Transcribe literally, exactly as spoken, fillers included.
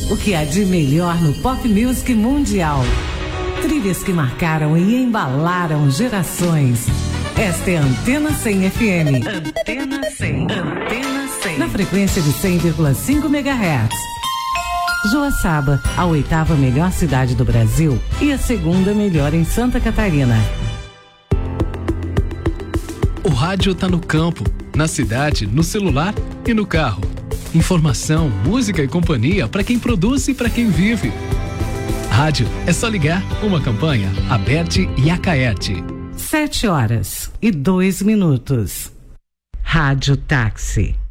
O que há de melhor no pop music mundial. Trilhas que marcaram e embalaram gerações. Esta é a Antena cem F M. Antena cem. Antena cem. Na frequência de cem vírgula cinco megahertz. Joaçaba, a oitava melhor cidade do Brasil e a segunda melhor em Santa Catarina. O rádio tá no campo, na cidade, no celular e no carro. Informação, música e companhia para quem produz e para quem vive. Rádio é só ligar. Uma campanha Aberte e Acaerte. Sete horas e dois minutos. Rádio Táxi.